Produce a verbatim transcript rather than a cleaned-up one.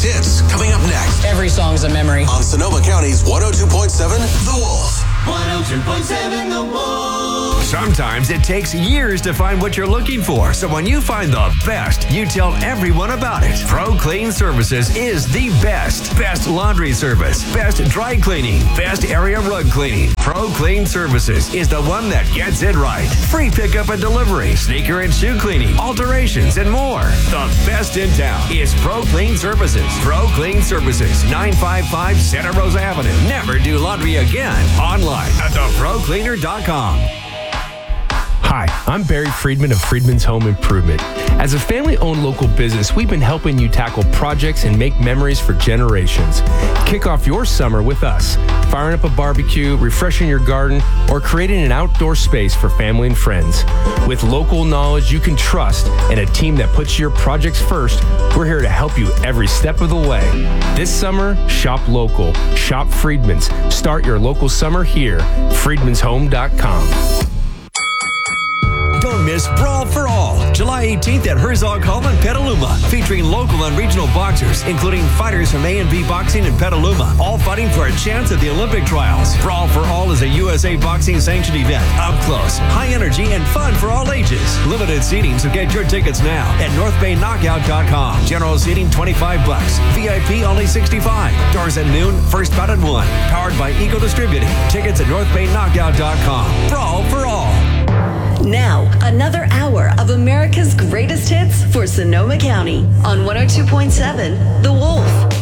greatest hits coming up next. Every song's a memory. On Sonoma County's one oh two point seven, The Wolf. one oh two point seven The Wolf. Sometimes it takes years to find what you're looking for. So when you find the best, you tell everyone about it. Pro Clean Services is the best. Best laundry service. Best dry cleaning. Best area rug cleaning. Pro Clean Services is the one that gets it right. Free pickup and delivery. Sneaker and shoe cleaning. Alterations and more. The best in town is Pro Clean Services. Pro Clean Services. nine fifty-five Santa Rosa Avenue. Never do laundry again. Online at the pro cleaner dot com. Hi, I'm Barry Friedman of Friedman's Home Improvement. As a family-owned local business, we've been helping you tackle projects and make memories for generations. Kick off your summer with us, firing up a barbecue, refreshing your garden, or creating an outdoor space for family and friends. With local knowledge you can trust and a team that puts your projects first, we're here to help you every step of the way. This summer, shop local. Shop Friedman's. Start your local summer here. friedmans home dot com. Don't miss Brawl for All, July eighteenth at Herzog Hall in Petaluma, featuring local and regional boxers, including fighters from A and B Boxing in Petaluma, all fighting for a chance at the Olympic trials. Brawl for All is a U S A Boxing sanctioned event, up close, high energy, and fun for all ages. Limited seating, so get your tickets now at north bay knockout dot com. General seating twenty-five bucks, V I P only sixty-five. Doors at noon, first bout at one. Powered by Eagle Distributing. Tickets at north bay knockout dot com. Brawl for All. Now, another hour of America's greatest hits for Sonoma County on one oh two point seven The Wolf.